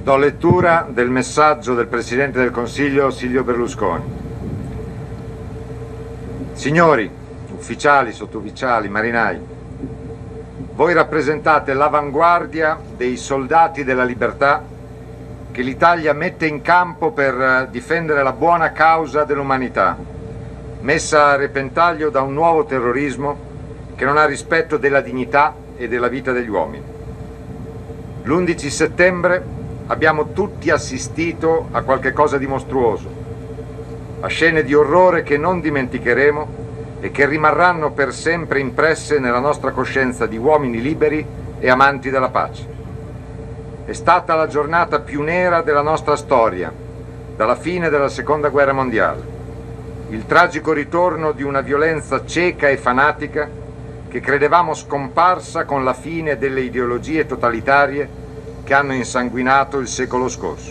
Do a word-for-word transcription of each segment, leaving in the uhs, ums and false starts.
Do lettura del messaggio del Presidente del Consiglio Silvio Berlusconi. Signori, ufficiali, sottufficiali, marinai, voi rappresentate l'avanguardia dei soldati della libertà che l'Italia mette in campo per difendere la buona causa dell'umanità, messa a repentaglio da un nuovo terrorismo che non ha rispetto della dignità e della vita degli uomini. L'undici settembre abbiamo tutti assistito a qualche cosa di mostruoso, a scene di orrore che non dimenticheremo e che rimarranno per sempre impresse nella nostra coscienza di uomini liberi e amanti della pace. È stata la giornata più nera della nostra storia, dalla fine della Seconda Guerra Mondiale. Il tragico ritorno di una violenza cieca e fanatica che credevamo scomparsa con la fine delle ideologie totalitarie che hanno insanguinato il secolo scorso.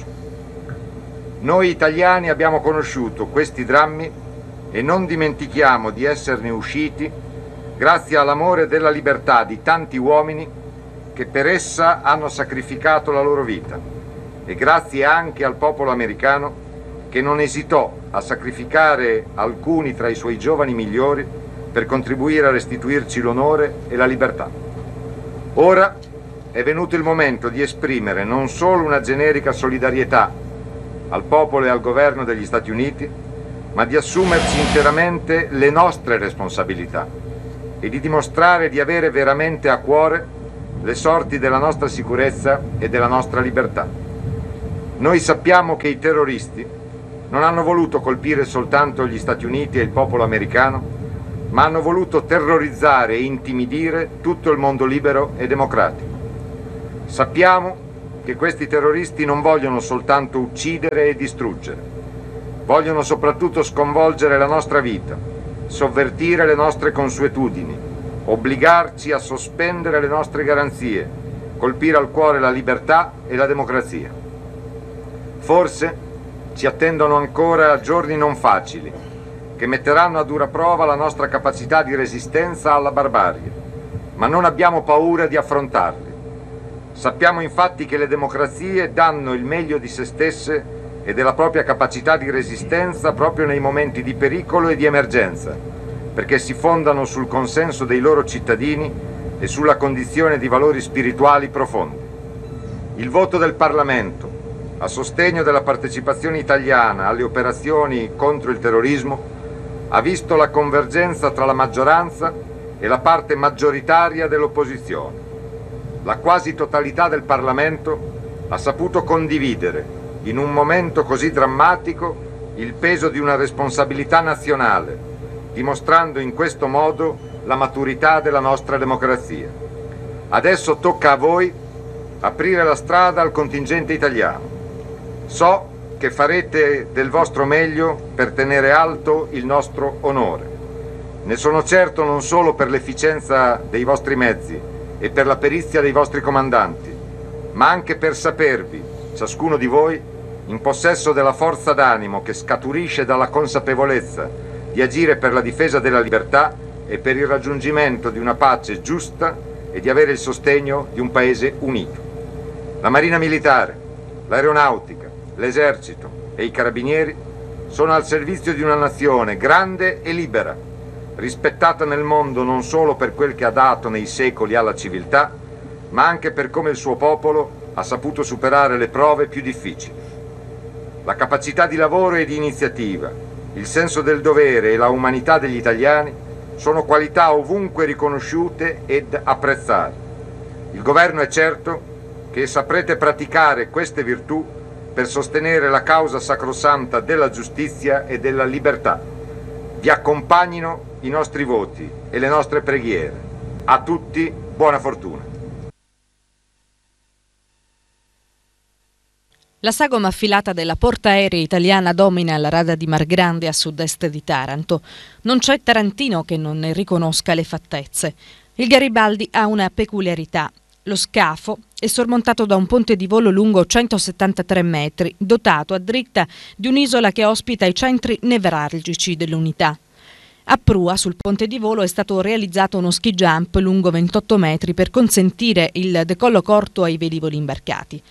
Noi italiani abbiamo conosciuto questi drammi e non dimentichiamo di esserne usciti grazie all'amore della libertà di tanti uomini che per essa hanno sacrificato la loro vita e grazie anche al popolo americano che non esitò a sacrificare alcuni tra i suoi giovani migliori per contribuire a restituirci l'onore e la libertà. Ora è venuto il momento di esprimere non solo una generica solidarietà al popolo e al governo degli Stati Uniti, ma di assumerci interamente le nostre responsabilità e di dimostrare di avere veramente a cuore le sorti della nostra sicurezza e della nostra libertà. Noi sappiamo che i terroristi non hanno voluto colpire soltanto gli Stati Uniti e il popolo americano, ma hanno voluto terrorizzare e intimidire tutto il mondo libero e democratico. Sappiamo che questi terroristi non vogliono soltanto uccidere e distruggere, vogliono soprattutto sconvolgere la nostra vita, sovvertire le nostre consuetudini, obbligarci a sospendere le nostre garanzie, colpire al cuore la libertà e la democrazia. Forse ci attendono ancora giorni non facili, che metteranno a dura prova la nostra capacità di resistenza alla barbarie, ma non abbiamo paura di affrontarli. Sappiamo infatti che le democrazie danno il meglio di se stesse e della propria capacità di resistenza proprio nei momenti di pericolo e di emergenza, perché si fondano sul consenso dei loro cittadini e sulla condizione di valori spirituali profondi. Il voto del Parlamento a sostegno della partecipazione italiana alle operazioni contro il terrorismo ha visto la convergenza tra la maggioranza e la parte maggioritaria dell'opposizione. La quasi totalità del Parlamento ha saputo condividere, in un momento così drammatico, il peso di una responsabilità nazionale, dimostrando in questo modo la maturità della nostra democrazia. Adesso tocca a voi aprire la strada al contingente italiano. So che farete del vostro meglio per tenere alto il nostro onore. Ne sono certo non solo per l'efficienza dei vostri mezzi e per la perizia dei vostri comandanti, ma anche per sapervi, ciascuno di voi, in possesso della forza d'animo che scaturisce dalla consapevolezza di agire per la difesa della libertà e per il raggiungimento di una pace giusta e di avere il sostegno di un paese unito. La Marina Militare, l'Aeronautica, l'Esercito e i Carabinieri sono al servizio di una nazione grande e libera, rispettata nel mondo non solo per quel che ha dato nei secoli alla civiltà, ma anche per come il suo popolo ha saputo superare le prove più difficili. La capacità di lavoro e di iniziativa, il senso del dovere e la umanità degli italiani sono qualità ovunque riconosciute ed apprezzate. Il governo è certo che saprete praticare queste virtù per sostenere la causa sacrosanta della giustizia e della libertà. Vi accompagnino i nostri voti e le nostre preghiere. A tutti buona fortuna. La sagoma affilata della portaerei italiana domina la rada di Margrande a sud-est di Taranto. Non c'è tarantino che non ne riconosca le fattezze. Il Garibaldi ha una peculiarità. Lo scafo è sormontato da un ponte di volo lungo centosettantatré metri, dotato a dritta di un'isola che ospita i centri nevralgici dell'unità. A prua, sul ponte di volo, è stato realizzato uno ski jump lungo ventotto metri per consentire il decollo corto ai velivoli imbarcati.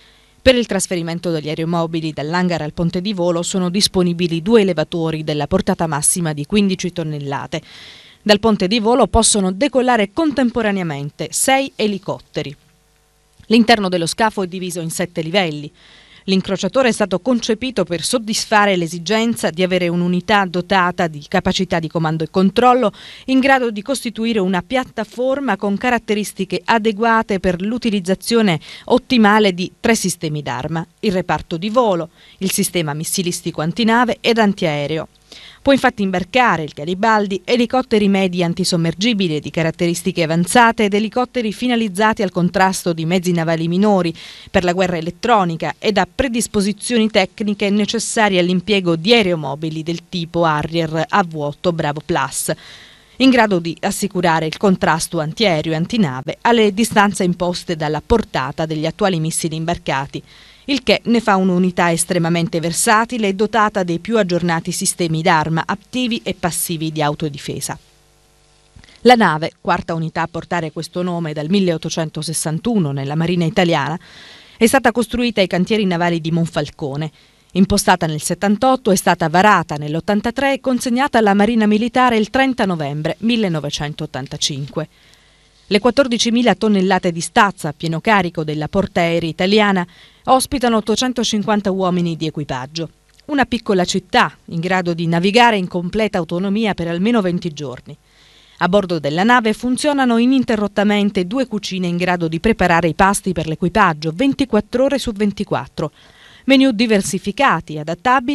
Per il trasferimento degli aeromobili dall'hangar al ponte di volo sono disponibili due elevatori della portata massima di quindici tonnellate. Dal ponte di volo possono decollare contemporaneamente sei elicotteri. L'interno dello scafo è diviso in sette livelli. L'incrociatore è stato concepito per soddisfare l'esigenza di avere un'unità dotata di capacità di comando e controllo in grado di costituire una piattaforma con caratteristiche adeguate per l'utilizzazione ottimale di tre sistemi d'arma: il reparto di volo, il sistema missilistico antinave ed antiaereo. Può infatti imbarcare il Garibaldi elicotteri medi antisommergibili di caratteristiche avanzate ed elicotteri finalizzati al contrasto di mezzi navali minori, per la guerra elettronica ed a predisposizioni tecniche necessarie all'impiego di aeromobili del tipo Harrier a vuoto Bravo Plus, in grado di assicurare il contrasto antiaereo e antinave alle distanze imposte dalla portata degli attuali missili imbarcati, il che ne fa un'unità estremamente versatile e dotata dei più aggiornati sistemi d'arma attivi e passivi di autodifesa. La nave, quarta unità a portare questo nome dal milleottocentosessantuno nella Marina italiana, è stata costruita ai cantieri navali di Monfalcone. Impostata nel settantotto, è stata varata nell'ottantatré e consegnata alla Marina Militare il trenta novembre millenovecentottantacinque. Le quattordicimila tonnellate di stazza a pieno carico della portaerei italiana ospitano ottocentocinquanta uomini di equipaggio. Una piccola città in grado di navigare in completa autonomia per almeno venti giorni. A bordo della nave funzionano ininterrottamente due cucine in grado di preparare i pasti per l'equipaggio ventiquattro ore su ventiquattro. Menù diversificati, adattabili